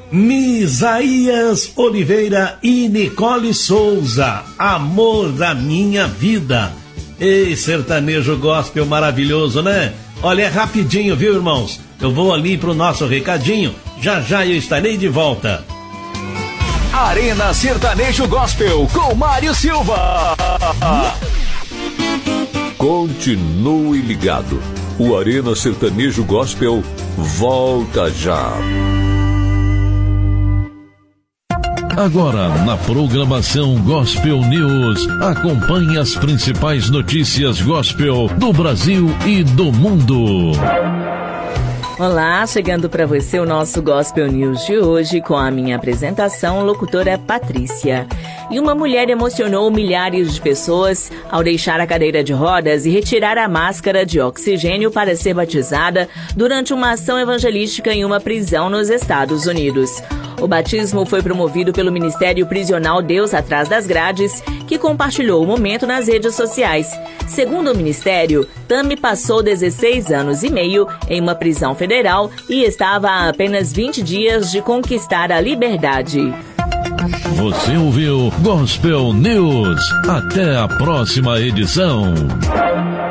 Misaías Oliveira e Nicole Souza, Amor da Minha Vida. Ei, sertanejo gospel maravilhoso, né? Olha, é rapidinho, viu, irmãos? Eu vou ali pro nosso recadinho, já já eu estarei de volta. Arena Sertanejo Gospel com Mário Silva. Continue ligado. O Arena Sertanejo Gospel volta já. Agora, na programação Gospel News, acompanhe as principais notícias gospel do Brasil e do mundo. Olá, chegando para você o nosso Gospel News de hoje com a minha apresentação, locutora Patrícia. E uma mulher emocionou milhares de pessoas ao deixar a cadeira de rodas e retirar a máscara de oxigênio para ser batizada durante uma ação evangelística em uma prisão nos Estados Unidos. O batismo foi promovido pelo Ministério Prisional Deus Atrás das Grades, que compartilhou o momento nas redes sociais. Segundo o Ministério, Tami passou 16 anos e meio em uma prisão federal e estava a apenas 20 dias de conquistar a liberdade. Você ouviu Gospel News. Até a próxima edição.